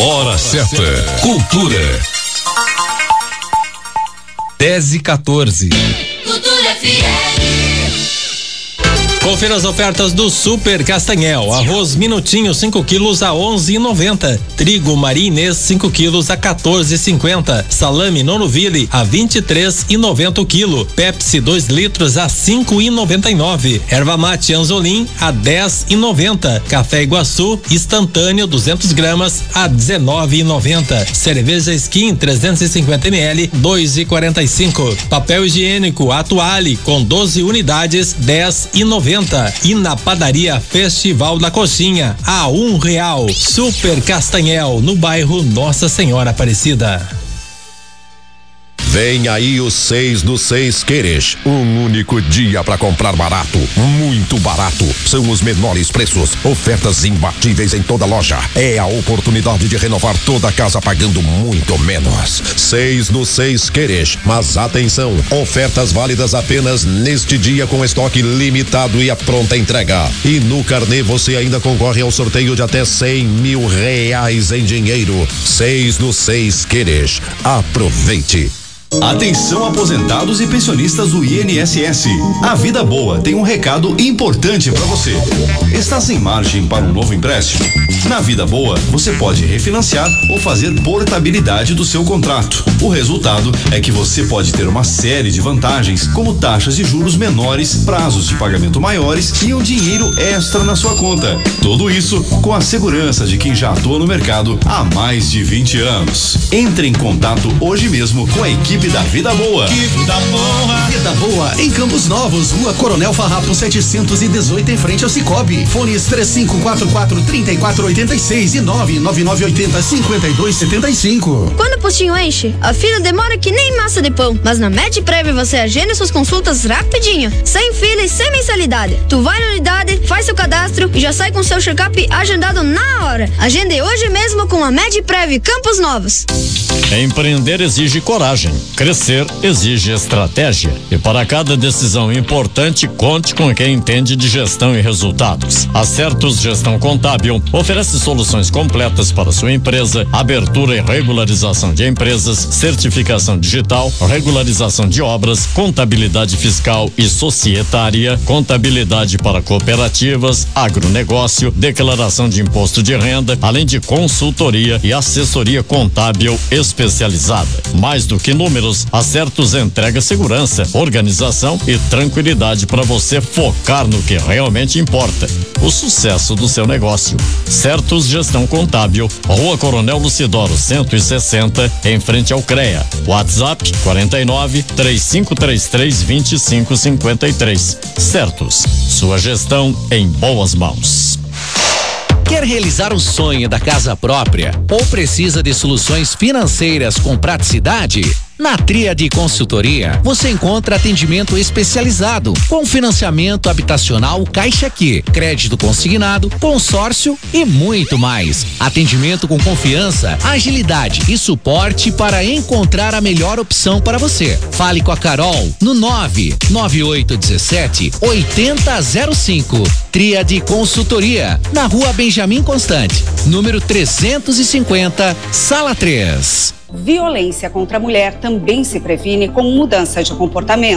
Hora certa. Cultura. 10h14. Cultura FM. Confira as ofertas do Super Castanhel. Arroz Minutinho 5 quilos a 11,90. Trigo Marinês 5 quilos a 14,50. Salame Nonoville a 23,90 o quilo. Pepsi 2 litros a 5,99. Erva mate Anzolim a 10,90. Café Iguaçu instantâneo 200 gramas a 19,90. Cerveja Skin 350 ml 2,45. Papel higiênico Atuale com 12 unidades 10,90. E na padaria Festival da Coxinha a R$1. Super Castanhel, no bairro Nossa Senhora Aparecida. Vem aí o 6 do 6 Queres, um único dia para comprar barato, muito barato. São os menores preços, ofertas imbatíveis em toda loja. É a oportunidade de renovar toda a casa pagando muito menos. 6 do 6 Queres, mas atenção, ofertas válidas apenas neste dia com estoque limitado e a pronta entrega. E no carnê você ainda concorre ao sorteio de até R$100 mil em dinheiro. 6 do 6 Queres, aproveite. Atenção aposentados e pensionistas do INSS. A Vida Boa tem um recado importante para você. Está sem margem para um novo empréstimo? Na Vida Boa, você pode refinanciar ou fazer portabilidade do seu contrato. O resultado é que você pode ter uma série de vantagens, como taxas de juros menores, prazos de pagamento maiores e um dinheiro extra na sua conta. Tudo isso com a segurança de quem já atua no mercado há mais de 20 anos. Entre em contato hoje mesmo com a equipe da Vida Boa. Vida Boa. Vida Boa em Campos Novos, Rua Coronel Farrapo 718 em frente ao Cicobi. Fones 3544-3486 e 99980-5275. Quando o postinho enche, a fila demora que nem massa de pão. Mas na MedPrev você agenda suas consultas rapidinho, sem fila e sem mensalidade. Tu vai na unidade, faz seu cadastro e já sai com seu check-up agendado na hora. Agende hoje mesmo com a MedPrev Campos Novos. Empreender exige coragem, crescer exige estratégia. E para cada decisão importante, conte com quem entende de gestão e resultados. A Certos Gestão Contábil oferece soluções completas para sua empresa, abertura e regularização de empresas, certificação digital, regularização de obras, contabilidade fiscal e societária, contabilidade para cooperativas, agronegócio, declaração de imposto de renda, além de consultoria e assessoria contábil especializada. Mais do que números, a Certos entrega segurança, organização e tranquilidade para você focar no que realmente importa: o sucesso do seu negócio. Certos Gestão Contábil, Rua Coronel Lucidoro 160, em frente ao CREA. WhatsApp 49-3533-2553. Certos, sua gestão em boas mãos. Quer realizar o sonho da casa própria ou precisa de soluções financeiras com praticidade? Na Tríade Consultoria, você encontra atendimento especializado com financiamento habitacional Caixa Aqui, crédito consignado, consórcio e muito mais. Atendimento com confiança, agilidade e suporte para encontrar a melhor opção para você. Fale com a Carol no 99817-8005. Tríade Consultoria, na Rua Benjamin Constante, número 350, Sala 3. Violência contra a mulher também se previne com mudança de comportamento.